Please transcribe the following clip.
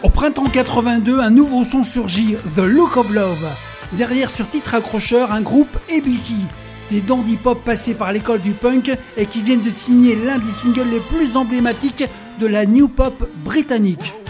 Au printemps 82, un nouveau son surgit, The Look of Love. Derrière sur titre accrocheur, un groupe ABC, des dandy pop passés par l'école du punk et qui viennent de signer l'un des singles les plus emblématiques de la new pop britannique.